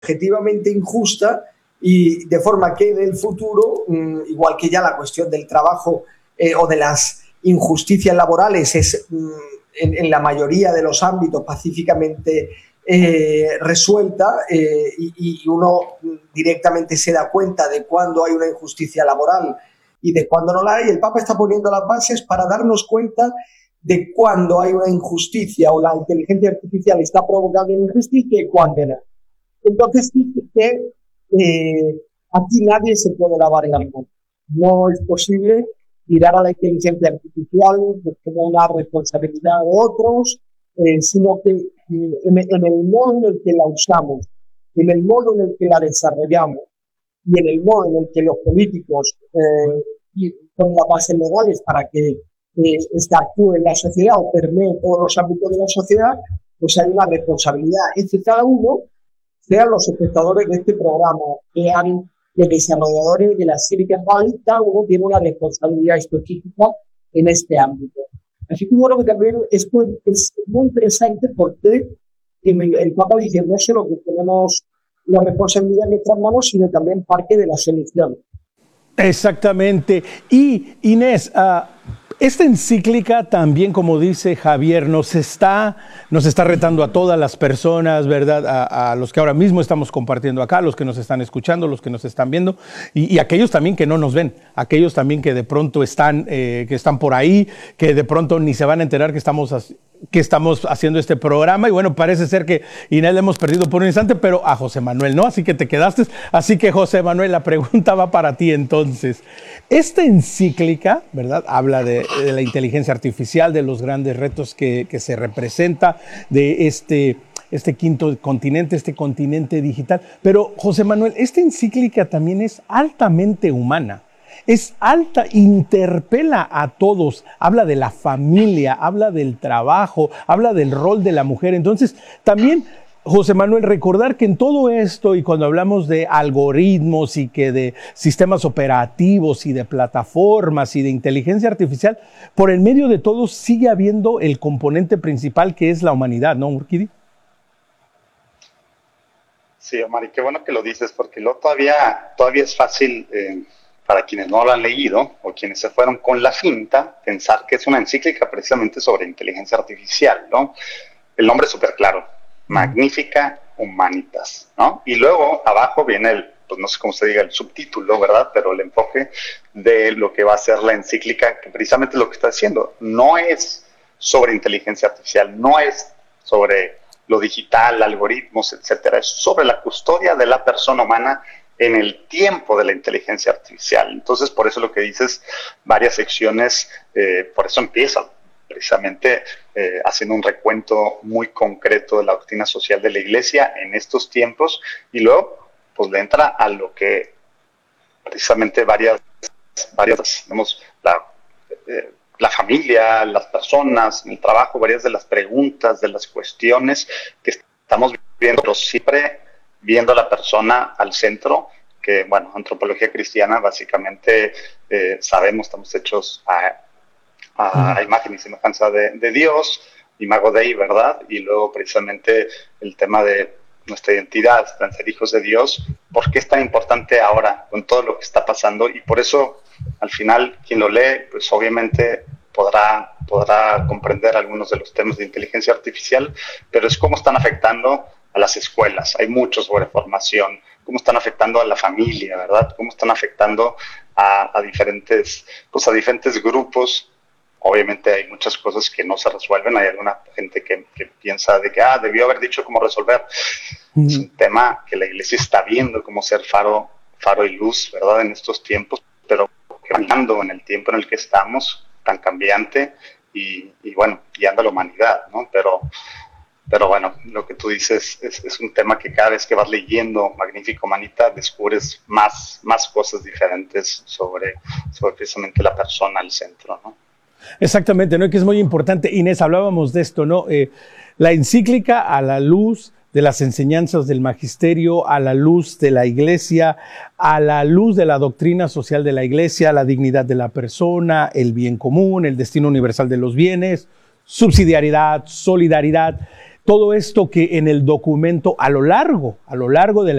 objetivamente injusta, y de forma que en el futuro, igual que ya la cuestión del trabajo o de las injusticias laborales es en la mayoría de los ámbitos pacíficamente resuelta, y uno directamente se da cuenta de cuándo hay una injusticia laboral y de cuándo no la hay, el Papa está poniendo las bases para darnos cuenta de cuándo hay una injusticia o la inteligencia artificial está provocando una injusticia y cuándo no. Entonces dice que aquí nadie se puede lavar en la mano. No es posible tirar a la inteligencia artificial como una responsabilidad de otros, sino que en el modo en el que la usamos, en el modo en el que la desarrollamos y en el modo en el que los políticos son las bases legales para que esta actúe en la sociedad o permee todos los ámbitos de la sociedad, pues hay una responsabilidad. Es que cada uno, sean los espectadores de este programa, sean los desarrolladores de la Silicon Valley, cada uno tiene una responsabilidad específica en este ámbito. Así que bueno, que también es muy interesante porque el Papa dice, no solo que tenemos la responsabilidad en nuestras manos, sino también parte de la selección. Exactamente. Y Inés, esta encíclica también, como dice Javier, nos está retando a todas las personas, ¿verdad? A los que ahora mismo estamos compartiendo acá, los que nos están escuchando, los que nos están viendo, y aquellos también que no nos ven, aquellos también que de pronto están por ahí, que de pronto ni se van a enterar que estamos haciendo este programa. Y bueno, parece ser que Inés le hemos perdido por un instante, pero a José Manuel no, así que te quedaste. Así que José Manuel, la pregunta va para ti entonces. Esta encíclica, ¿verdad?, habla de la inteligencia artificial, de los grandes retos que se representa, de este quinto continente, este continente digital. Pero José Manuel, esta encíclica también es altamente humana. Es alta, interpela a todos, habla de la familia, habla del trabajo, habla del rol de la mujer. Entonces, también, José Manuel, recordar que en todo esto, y cuando hablamos de algoritmos y que de sistemas operativos y de plataformas y de inteligencia artificial, por el medio de todo sigue habiendo el componente principal que es la humanidad, ¿no, Urquidi? Sí, Omar, y qué bueno que lo dices, porque todavía es fácil para quienes no lo han leído o quienes se fueron con la finta, pensar que es una encíclica precisamente sobre inteligencia artificial, ¿no? El nombre es súper claro, Magnificat Humanitas, ¿no? Y luego abajo viene pues no sé cómo se diga el subtítulo, ¿verdad? Pero el enfoque de lo que va a ser la encíclica, que precisamente lo que está diciendo, no es sobre inteligencia artificial, no es sobre lo digital, algoritmos, etcétera, es sobre la custodia de la persona humana en el tiempo de la inteligencia artificial. Entonces, por eso lo que dices, varias secciones, por eso empiezan precisamente haciendo un recuento muy concreto de la doctrina social de la Iglesia en estos tiempos, y luego pues le entra a lo que precisamente varias digamos, la familia, las personas, el trabajo, varias de las preguntas, de las cuestiones que estamos viendo, pero siempre viendo a la persona al centro, que, bueno, antropología cristiana, básicamente sabemos, estamos hechos a imagen y semejanza de Dios, imago Dei, ¿verdad? Y luego precisamente el tema de nuestra identidad, de ser hijos de Dios. ¿Por qué es tan importante ahora con todo lo que está pasando? Y por eso, al final, quien lo lee, pues obviamente podrá comprender algunos de los temas de inteligencia artificial, pero es cómo están afectando a las escuelas. Hay mucho sobre formación, cómo están afectando a la familia, ¿verdad? Cómo están afectando a diferentes grupos. Obviamente hay muchas cosas que no se resuelven. Hay alguna gente que piensa de que debió haber dicho cómo resolver. Es un tema que la Iglesia está viendo cómo ser faro y luz, ¿verdad? En estos tiempos, pero cambiando en el tiempo en el que estamos, tan cambiante, y bueno, guiando a la humanidad, ¿no? Pero bueno, lo que tú dices es un tema que cada vez que vas leyendo Magnificat Humanitas descubres más cosas diferentes sobre precisamente la persona al centro, ¿no? Exactamente, ¿no? Que es muy importante. Inés, hablábamos de esto, ¿no? La encíclica a la luz de las enseñanzas del magisterio, a la luz de la Iglesia, a la luz de la doctrina social de la Iglesia, la dignidad de la persona, el bien común, el destino universal de los bienes, subsidiariedad, solidaridad. todo esto que en el documento a lo largo de la